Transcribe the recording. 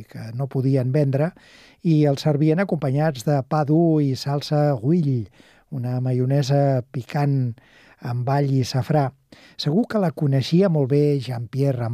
que no podien vendre, i els servien acompanyats de pa dur i salsa Guill, una maionesa picant amb all i safrà. Segur que la coneixia molt bé Jean-Pierre